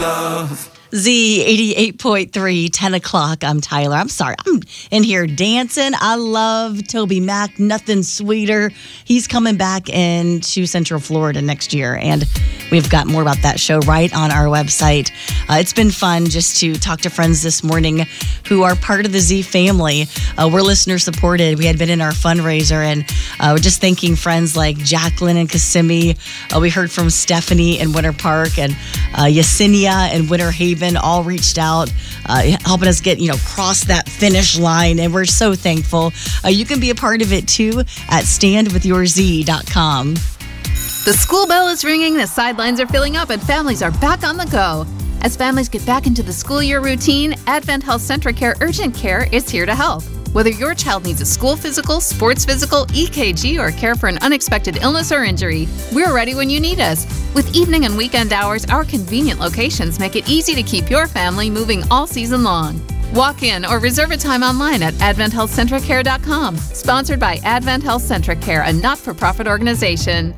love. Z 88.3, 10 o'clock. I'm Tyler. I'm sorry. I'm in here dancing. I love Toby Mac. Nothing sweeter. He's coming back into Central Florida next year, and we've got more about that show right on our website. It's been fun just to talk to friends this morning who are part of the Z family. We're listener supported. We had been in our fundraiser, and we're just thanking friends like Jacqueline and Kissimmee. We heard from Stephanie in Winter Park, and Yesenia and Winter Haven all reached out, helping us get, cross that finish line. And we're so thankful. You can be a part of it too at standwithyourz.com. The school bell is ringing, the sidelines are filling up, and families are back on the go. As families get back into the school year routine, Advent Health Centracare Urgent Care is here to help. Whether your child needs a school physical, sports physical, EKG, or care for an unexpected illness or injury, we're ready when you need us. With evening and weekend hours, our convenient locations make it easy to keep your family moving all season long. Walk in or reserve a time online at adventhealthcentracare.com. Sponsored by Advent Health Centracare, a not-for-profit organization.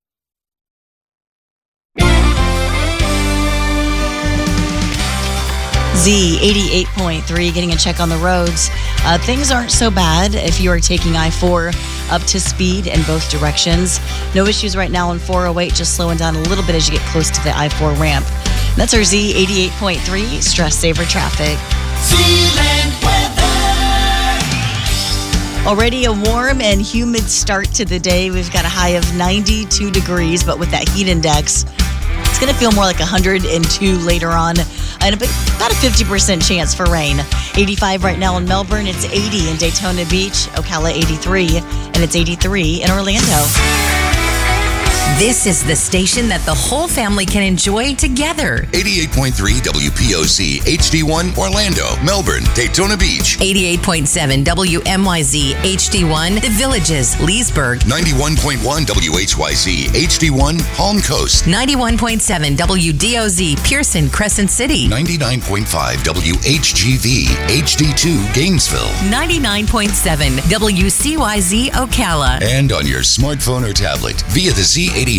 Z 88.3, getting a check on the roads. Things aren't so bad if you are taking I-4 up to speed in both directions. No issues right now on 408, just slowing down a little bit as you get close to the I-4 ramp. And that's our Z 88.3 Stress Saver Traffic. Zealand weather. Already a warm and humid start to the day. We've got a high of 92 degrees, but with that heat index, it's going to feel more like 102 later on, and about a 50% chance for rain. 85 right now in Melbourne. It's 80 in Daytona Beach, Ocala 83, and it's 83 in Orlando. This is the station that the whole family can enjoy together. 88.3 WPOC HD1 Orlando, Melbourne, Daytona Beach. 88.7 WMYZ HD1 The Villages, Leesburg. 91.1 WHYZ HD1 Palm Coast. 91.7 WDOZ Pearson, Crescent City. 99.5 WHGV HD2 Gainesville. 99.7 WCYZ Ocala. And on your smartphone or tablet via the Z88